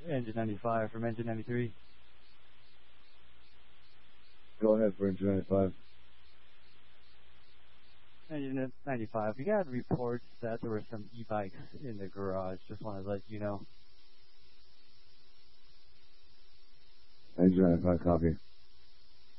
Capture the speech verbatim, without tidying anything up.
Engine ninety-five from Engine ninety-three. Go ahead for Engine ninety-five. Engine ninety-five, we got reports that there were some e-bikes in the garage. Just wanted to let you know. Engine ninety-five, copy.